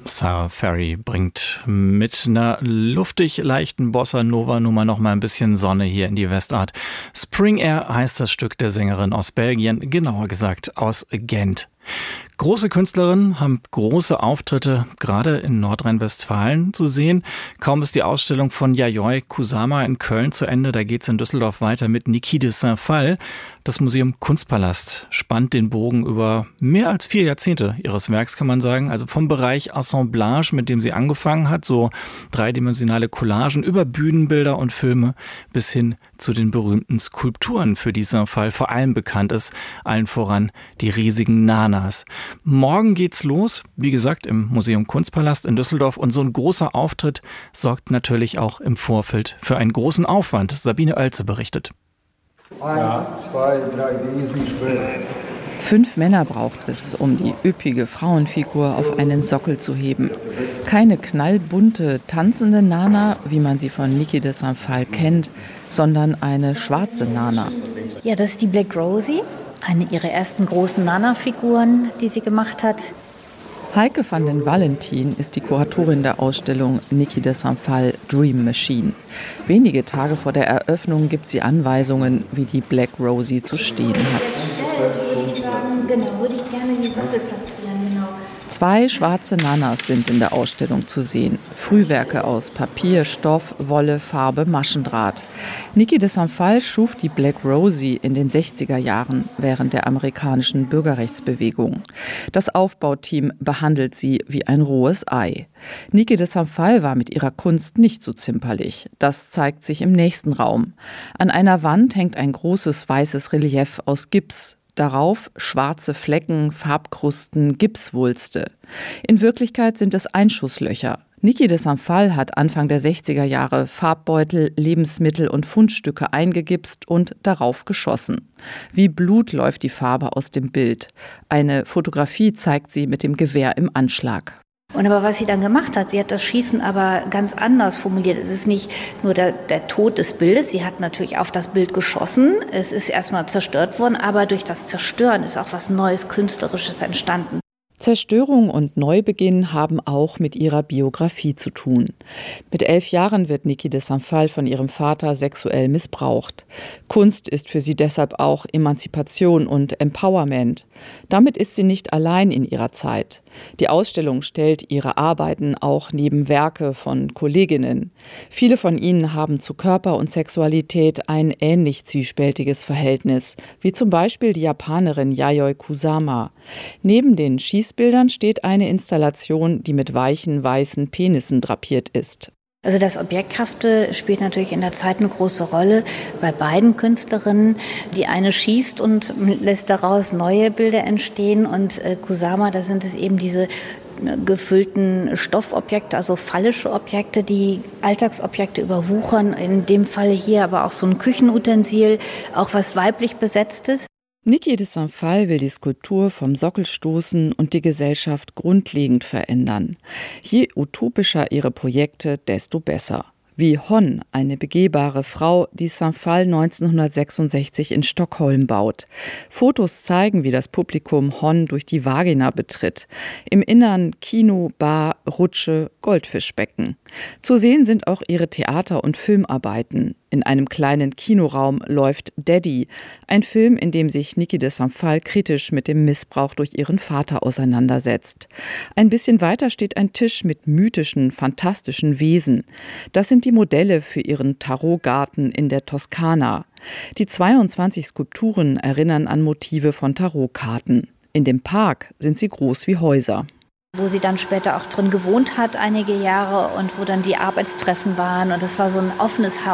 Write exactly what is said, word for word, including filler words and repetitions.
Sarah Ferry bringt mit einer luftig leichten Bossa-Nova-Nummer noch mal ein bisschen Sonne hier in die Westart. Spring Air heißt das Stück der Sängerin aus Belgien, genauer gesagt aus Gent. Große Künstlerinnen haben große Auftritte, gerade in Nordrhein-Westfalen zu sehen. Kaum ist die Ausstellung von Yayoi Kusama in Köln zu Ende, da geht's in Düsseldorf weiter mit Niki de Saint-Phalle. Das Museum Kunstpalast spannt den Bogen über mehr als vier Jahrzehnte ihres Werks, kann man sagen. Also vom Bereich Assemblage, mit dem sie angefangen hat, so dreidimensionale Collagen über Bühnenbilder und Filme bis hin zu den berühmten Skulpturen, für die Saint-Phalle vor allem bekannt ist, allen voran die riesigen Nanas. Morgen geht's los, wie gesagt, im Museum Kunstpalast in Düsseldorf, und so ein großer Auftritt sorgt natürlich auch im Vorfeld für einen großen Aufwand. Sabine Oelze berichtet. Eins, zwei, drei, die ist nicht schwer. Fünf Männer braucht es, um die üppige Frauenfigur auf einen Sockel zu heben. Keine knallbunte, tanzende Nana, wie man sie von Niki de Saint-Phalle kennt, sondern eine schwarze Nana. Ja, das ist die Black Rosie, eine ihrer ersten großen Nana-Figuren, die sie gemacht hat. Heike van den Valentin ist die Kuratorin der Ausstellung Niki de Saint-Phalle Dream Machine. Wenige Tage vor der Eröffnung gibt sie Anweisungen, wie die Black Rosie zu stehen hat. Würde ich sagen, genau, würde ich gerne in die Sockel platzieren, genau. Zwei schwarze Nanas sind in der Ausstellung zu sehen. Frühwerke aus Papier, Stoff, Wolle, Farbe, Maschendraht. Niki de Saint-Phalle schuf die Black Rosie in den sechziger Jahren während der amerikanischen Bürgerrechtsbewegung. Das Aufbauteam behandelt sie wie ein rohes Ei. Niki de Saint-Phalle war mit ihrer Kunst nicht so zimperlich. Das zeigt sich im nächsten Raum. An einer Wand hängt ein großes weißes Relief aus Gips. Darauf schwarze Flecken, Farbkrusten, Gipswulste. In Wirklichkeit sind es Einschusslöcher. Niki de Saint-Phalle hat Anfang der sechziger Jahre Farbbeutel, Lebensmittel und Fundstücke eingegipst und darauf geschossen. Wie Blut läuft die Farbe aus dem Bild. Eine Fotografie zeigt sie mit dem Gewehr im Anschlag. Und aber was sie dann gemacht hat, sie hat das Schießen aber ganz anders formuliert. Es ist nicht nur der, der Tod des Bildes, sie hat natürlich auf das Bild geschossen. Es ist erstmal zerstört worden, aber durch das Zerstören ist auch was Neues, Künstlerisches entstanden. Zerstörung und Neubeginn haben auch mit ihrer Biografie zu tun. Mit elf Jahren wird Niki de Saint-Phalle von ihrem Vater sexuell missbraucht. Kunst ist für sie deshalb auch Emanzipation und Empowerment. Damit ist sie nicht allein in ihrer Zeit. Die Ausstellung stellt ihre Arbeiten auch neben Werke von Kolleginnen. Viele von ihnen haben zu Körper und Sexualität ein ähnlich zwiespältiges Verhältnis, wie zum Beispiel die Japanerin Yayoi Kusama. Neben den Schießbildern steht eine Installation, die mit weichen, weißen Penissen drapiert ist. Also das Objekthafte spielt natürlich in der Zeit eine große Rolle bei beiden Künstlerinnen. Die eine schießt und lässt daraus neue Bilder entstehen, und äh, Kusama, da sind es eben diese gefüllten Stoffobjekte, also phallische Objekte, die Alltagsobjekte überwuchern. In dem Falle hier aber auch so ein Küchenutensil, auch was weiblich Besetztes. Niki de Saint-Phalle will die Skulptur vom Sockel stoßen und die Gesellschaft grundlegend verändern. Je utopischer ihre Projekte, desto besser. Wie Hon, eine begehbare Frau, die Saint-Phalle neunzehnhundertsechsundsechzig in Stockholm baut. Fotos zeigen, wie das Publikum Hon durch die Vagina betritt. Im Innern Kino, Bar, Rutsche, Goldfischbecken. Zu sehen sind auch ihre Theater- und Filmarbeiten. In einem kleinen Kinoraum läuft Daddy, ein Film, in dem sich Niki de Saint-Phalle kritisch mit dem Missbrauch durch ihren Vater auseinandersetzt. Ein bisschen weiter steht ein Tisch mit mythischen, fantastischen Wesen. Das sind die Modelle für ihren Tarotgarten in der Toskana. Die zweiundzwanzig Skulpturen erinnern an Motive von Tarotkarten. In dem Park sind sie groß wie Häuser. Wo sie dann später auch drin gewohnt hat, einige Jahre, und wo dann die Arbeitstreffen waren. Und das war so ein offenes Haus.